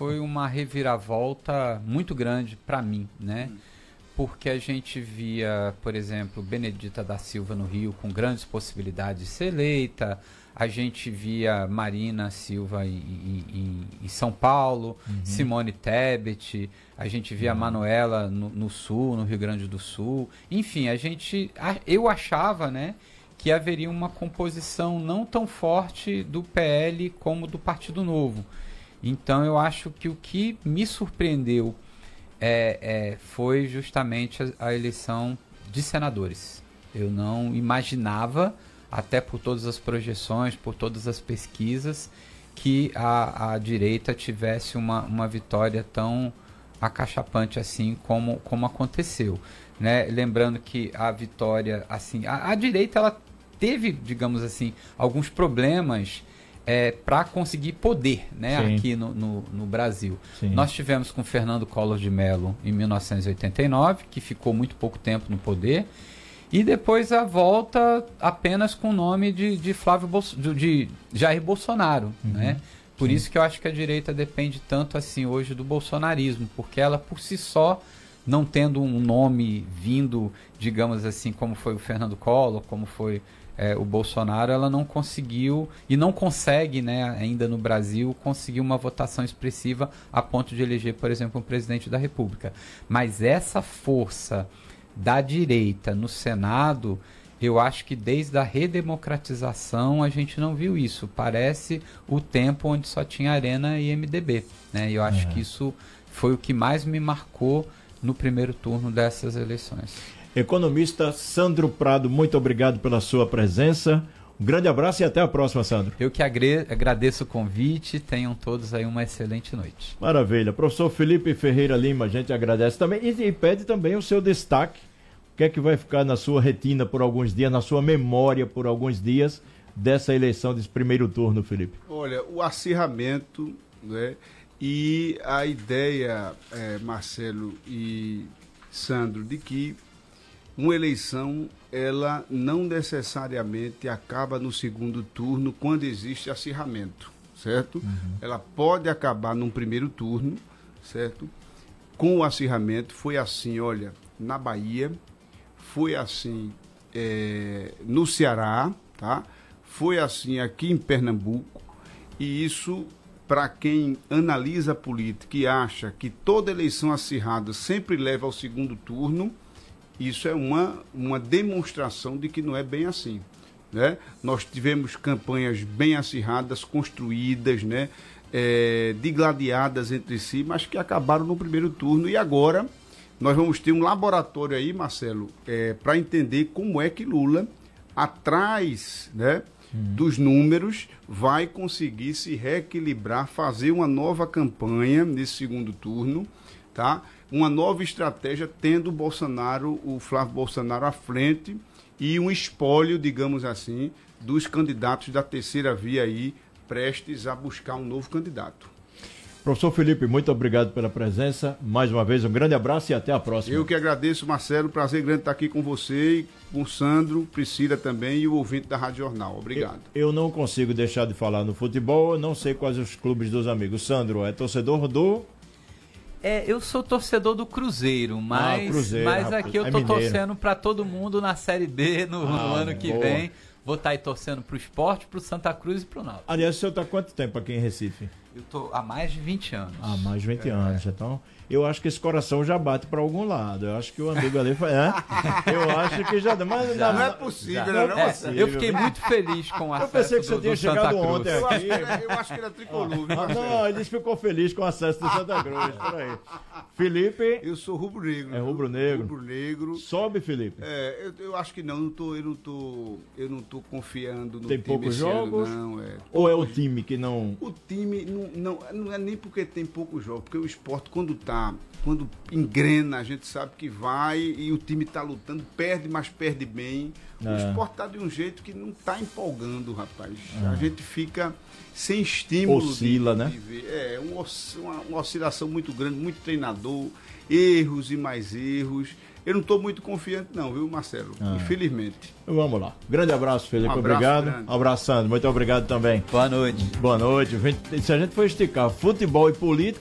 foi uma reviravolta muito grande para mim, né? Porque a gente via, por exemplo, Benedita da Silva no Rio com grandes possibilidades de ser eleita, a gente via Marina Silva em São Paulo, Simone Tebet, a gente via Manuela no Sul, no Rio Grande do Sul, enfim, eu achava, né, que haveria uma composição não tão forte do PL como do Partido Novo. Então eu acho que o que me surpreendeu foi justamente a eleição de senadores. Eu não imaginava, até por todas as projeções, por todas as pesquisas, que a direita tivesse uma vitória tão acachapante assim como aconteceu, né? Lembrando que a vitória, assim, a direita ela teve, digamos assim, alguns problemas para conseguir poder, né, aqui no Brasil. Sim. Nós tivemos com Fernando Collor de Mello em 1989, que ficou muito pouco tempo no poder, e depois a volta apenas com o nome de Jair Bolsonaro, né? Por isso que eu acho que a direita depende tanto assim hoje do bolsonarismo, porque ela por si só, não tendo um nome vindo, digamos assim, como foi o Fernando Collor, como foi o Bolsonaro, ela não conseguiu e não consegue, né, ainda no Brasil, conseguir uma votação expressiva a ponto de eleger, por exemplo, um presidente da República. Mas essa força da direita no Senado, eu acho que desde a redemocratização a gente não viu isso. Parece o tempo onde só tinha Arena e MDB, né? E eu acho que isso foi o que mais me marcou no primeiro turno dessas eleições. Economista Sandro Prado, muito obrigado pela sua presença. Um grande abraço e até a próxima, Sandro. Eu que agradeço o convite. Tenham todos aí uma excelente noite. Maravilha. Professor Felipe Ferreira Lima, a gente agradece também e pede também o seu destaque. O que é que vai ficar na sua retina por alguns dias, na sua memória por alguns dias dessa eleição, desse primeiro turno, Felipe? Olha, o acirramento, né, e a ideia, Marcelo e Sandro, de que uma eleição, ela não necessariamente acaba no segundo turno quando existe acirramento, certo? Ela pode acabar num primeiro turno, certo? Com o acirramento, foi assim, olha, na Bahia, foi assim no Ceará, tá? Foi assim aqui em Pernambuco, e isso, para quem analisa a política e acha que toda eleição acirrada sempre leva ao segundo turno, isso é uma demonstração de que não é bem assim, né? Nós tivemos campanhas bem acirradas, construídas, né? Digladiadas entre si, mas que acabaram no primeiro turno. E agora nós vamos ter um laboratório aí, Marcelo, para entender como é que Lula, atrás, né, dos números, vai conseguir se reequilibrar, fazer uma nova campanha nesse segundo turno, tá? Uma nova estratégia, tendo o Flávio Bolsonaro à frente e um espólio, digamos assim, dos candidatos da terceira via aí, prestes a buscar um novo candidato. Professor Felipe, muito obrigado pela presença. Mais uma vez, um grande abraço e até a próxima. Eu que agradeço, Marcelo. Prazer grande estar aqui com você e com o Sandro, Priscila também e o ouvinte da Rádio Jornal. Obrigado. Eu não consigo deixar de falar no futebol, eu não sei quais os clubes dos amigos. Sandro, é torcedor do... Eu sou torcedor do Cruzeiro, mas aqui eu tô torcendo para todo mundo na Série B no ano que vem. Vou estar aí torcendo pro Sport, pro Santa Cruz e pro Náutico. Aliás, o senhor está há quanto tempo aqui em Recife? Eu tô há mais de 20 anos. Há mais de 20 anos, então... Eu acho que esse coração já bate para algum lado. Eu acho que o amigo ali foi... Eu acho que já... Mas não é possível, não é possível. Eu fiquei muito feliz com o acesso do Eu pensei que você tinha chegado ontem aqui. Eu acho que ele é tricolor. Não, ele ficou feliz com o acesso do Santa Cruz. Por aí. Felipe... Eu sou rubro-negro. É rubro-negro? Rubro-negro. Sobe, Felipe? Eu acho que não. Eu não tô confiando no time. Tem poucos jogos? Não, Ou é o time que não... O time não é nem porque tem poucos jogos, porque o Sport, quando engrena, a gente sabe que vai e o time tá lutando, perde, mas perde bem. O Sport tá de um jeito que não tá empolgando, rapaz. A gente fica sem estímulo. Oscila, né? De ver. Uma oscilação muito grande, muito treinador, erros e mais erros. Eu não estou muito confiante não, viu, Marcelo? Infelizmente. Vamos lá. Grande abraço, Felipe. Um abraço obrigado. Grande. Abraçando. Muito obrigado também. Boa noite. Boa noite. Se a gente for esticar futebol e política,